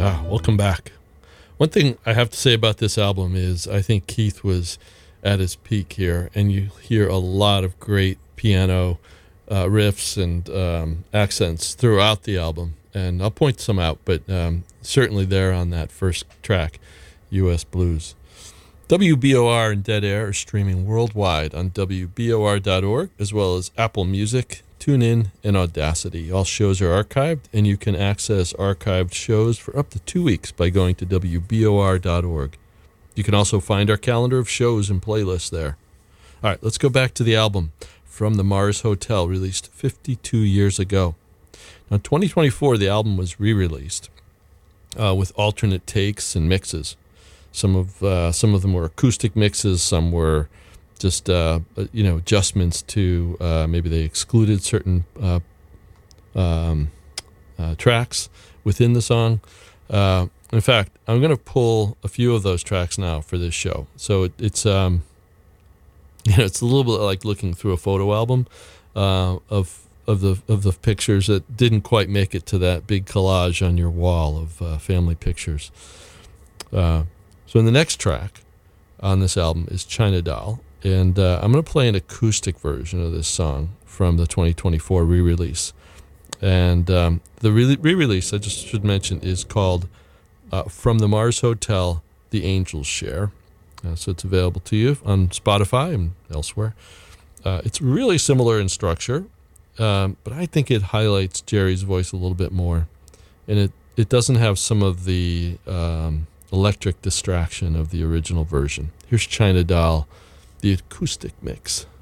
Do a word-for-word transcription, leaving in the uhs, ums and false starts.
Ah, welcome back. One thing I have to say about this album is I think Keith was at his peak here, and you hear a lot of great piano uh, riffs and um, accents throughout the album. And I'll point some out, but um, certainly there on that first track, U S Blues. W B O R and Dead Air are streaming worldwide on W B O R dot org, as well as Apple Music, TuneIn, and Audacity. All shows are archived, and you can access archived shows for up to two weeks by going to W B O R dot org. You can also find our calendar of shows and playlists there. All right, let's go back to the album From the Mars Hotel, released fifty-two years ago. Now, in twenty twenty-four, the album was re-released uh, with alternate takes and mixes. Some of uh, some of them were acoustic mixes. Some were just uh, you know adjustments to uh, maybe they excluded certain uh, um, uh, tracks within the song. Uh, in fact, I'm going to pull a few of those tracks now for this show. So it, it's um, you know it's a little bit like looking through a photo album uh, of of the of the pictures that didn't quite make it to that big collage on your wall of uh, family pictures. Uh, So in the next track on this album is China Doll, and uh, I'm going to play an acoustic version of this song from the twenty twenty-four re-release. And um, the re- re-release, I just should mention, is called uh, From the Mars Hotel, The Angels Share. Uh, so it's available to you on Spotify and elsewhere. Uh, it's really similar in structure, um, but I think it highlights Jerry's voice a little bit more. And it, it doesn't have some of the... Um, electric distraction of the original version. Here's China Doll, the acoustic mix.